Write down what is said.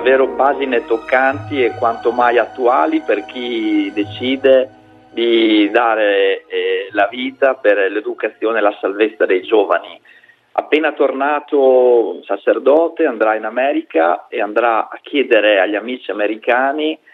davvero pagine toccanti e quanto mai attuali per chi decide di dare la vita per l'educazione e la salvezza dei giovani. Appena tornato sacerdote andrà in America e andrà a chiedere agli amici americani